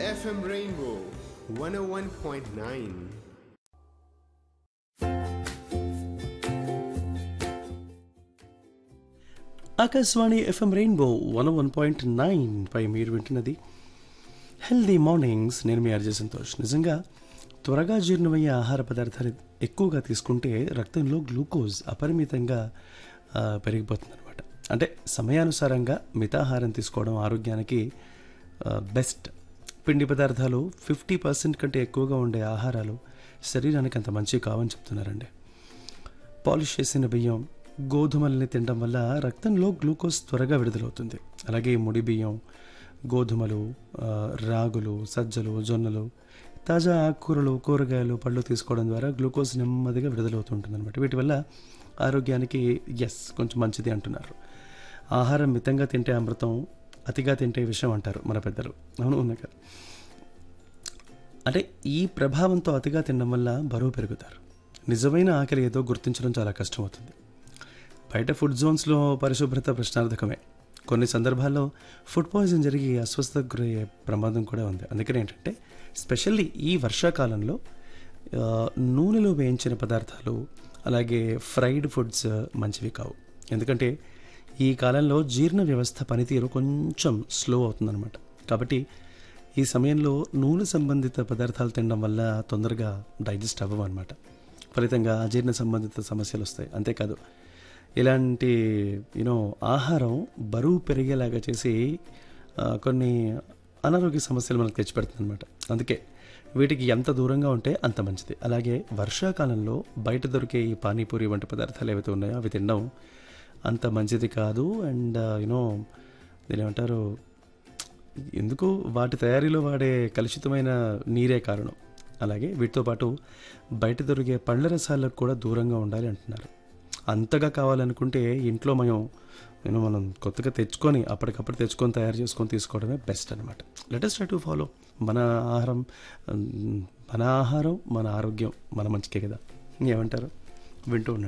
FM Rainbow 101.9. Akashvani FM rainbow 101.9 పై మీరు వింటున్నది healthy mornings. నేను మీ ఆర్జే సంతోష్. నిజంగా త్వరగా జీర్ణమయ్యే ఆహార పదార్థాలు ఎక్కువగా తీసుకుంటే రక్తంలో గ్లూకోజ్ అపరిమితంగా పెరిగిపోతుంది అనమాట. అంటే సమయానుసారంగా మితాహారం తీసుకోవడం ఆరోగ్యానికి బెస్ట్. పిండి పదార్థాలు 50% కంటే ఎక్కువగా ఉండే ఆహారాలు శరీరానికి అంత మంచివి కావని చెప్తున్నారండి. పాలిష్ చేసిన బియ్యం, గోధుమల్ని తినడం వల్ల రక్తంలో గ్లూకోజ్ త్వరగా విడుదలవుతుంది. అలాగే ముడి బియ్యం, గోధుమలు, రాగులు, సజ్జలు, జొన్నలు, తాజా ఆకుకూరలు, కూరగాయలు, పళ్ళు తీసుకోవడం ద్వారా గ్లూకోజ్ నెమ్మదిగా విడుదలవుతుంటుంది అనమాట. వీటి వల్ల ఆరోగ్యానికి కొంచెం మంచిది అంటున్నారు. ఆహారం మితంగా తింటే అమృతం, అతిగా తింటే విషం అంటారు మన పెద్దలు. అవును కదా. అంటే ఈ ప్రభావంతో అతిగా తినడం వల్ల బరువు పెరుగుతారు. నిజమైన ఆకలి ఏదో గుర్తించడం చాలా కష్టమవుతుంది. బయట ఫుడ్ జోన్స్లో పరిశుభ్రత ప్రశ్నార్థకమే. కొన్ని సందర్భాల్లో ఫుడ్ పాయిజన్ జరిగి అస్వస్థతకు గురయ్యే ప్రమాదం కూడా ఉంది. అందుకని ఏంటంటే స్పెషల్లీ ఈ వర్షాకాలంలో నూనెలో వేయించిన పదార్థాలు, అలాగే ఫ్రైడ్ ఫుడ్స్ మంచివి కావు. ఎందుకంటే ఈ కాలంలో జీర్ణ వ్యవస్థ పనితీరు కొంచెం స్లో అవుతుందన్నమాట. కాబట్టి ఈ సమయంలో నూనె సంబంధిత పదార్థాలు తినడం వల్ల తొందరగా డైజెస్ట్ అవ్వవు అనమాట. ఫలితంగా అజీర్ణ సంబంధిత సమస్యలు వస్తాయి. అంతేకాదు ఇలాంటి ఆహారం బరువు పెరిగేలాగా చేసి కొన్ని అనారోగ్య సమస్యలు మనకు తెచ్చిపెడుతుంది అనమాట. అందుకే వీటికి ఎంత దూరంగా ఉంటే అంత మంచిది. అలాగే వర్షాకాలంలో బయట దొరికే ఈ పానీపూరి వంటి పదార్థాలు ఏవైతే ఉన్నాయో అవి తినడం అంత మంచిది కాదు. అండ్ దీని ఏమంటారు, ఎందుకు వాటి తయారీలో వాడే కలుషితమైన నీరే కారణం. అలాగే వీటితో పాటు బయట దొరికే పళ్ళ రసాలకు కూడా దూరంగా ఉండాలి అంటున్నారు. అంతగా కావాలనుకుంటే ఇంట్లో మనం కొత్తగా తెచ్చుకొని అప్పటికప్పుడు తెచ్చుకొని తయారు చేసుకొని తీసుకోవడమే బెస్ట్ అనమాట. Let us try to follow మన ఆహారం మన ఆరోగ్యం మన మంచికే కదా. ఏమంటారు? వింటూ ఉండండి.